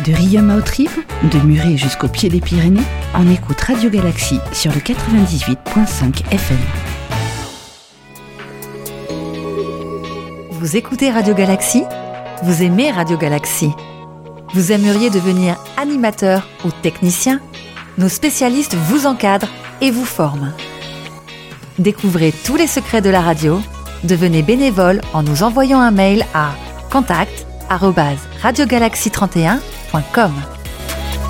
De Riom à Haute-Rive, de Muret jusqu'au pied des Pyrénées, on écoute Radio Galaxie sur le 98.5 FM. Vous écoutez Radio Galaxie ? Vous aimez Radio Galaxie ? Vous aimeriez devenir animateur ou technicien ? Nos spécialistes vous encadrent et vous forment. Découvrez tous les secrets de la radio. Devenez bénévole en nous envoyant un mail à contact@radiogalaxie31.com.